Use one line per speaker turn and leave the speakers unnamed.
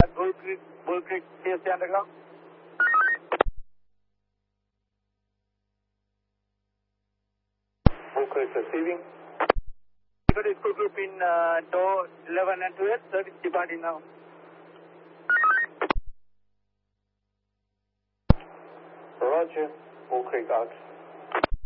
Bull Creek, TSC underground.
Bull Creek receiving.
We got a school group in door 11 and 12, service departing now.
Roger, Bull Creek out.